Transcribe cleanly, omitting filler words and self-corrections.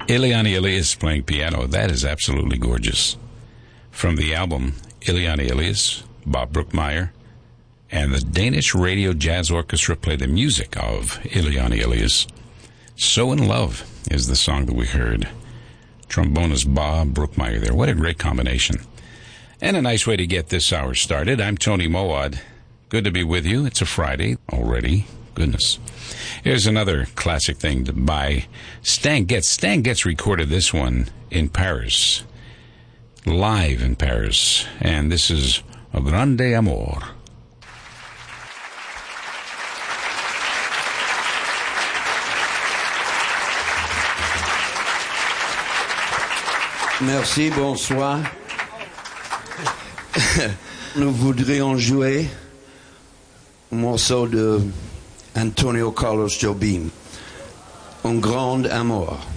Eliane Elias playing piano. That is absolutely gorgeous. From the album Eliane Elias, Bob Brookmeyer, and the Danish Radio Jazz Orchestra play the music of Eliane Elias. So in Love is the song that we heard. Trombonist Bob Brookmeyer there. What a great combination. And a nice way to get this hour started. I'm Tony Mowad. Good to be with you. It's a Friday already. Goodness. Here's another classic thing by Stan Getz. Stan Getz recorded this one in Paris, live in Paris. And this is A Grande Amor. Merci, bonsoir. Nous voudrions jouer un morceau de Antonio Carlos Jobim, Un Grand Amour.